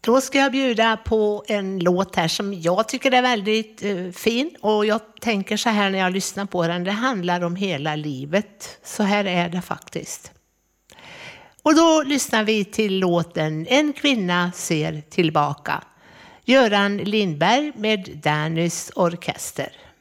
Då ska jag bjuda på en låt här som jag tycker är väldigt fin. Och jag tänker så här när jag lyssnar på den. Det handlar om hela livet. Så här är det faktiskt. Och då lyssnar vi till låten En kvinna ser tillbaka. Göran Lindberg med Dannys orkester.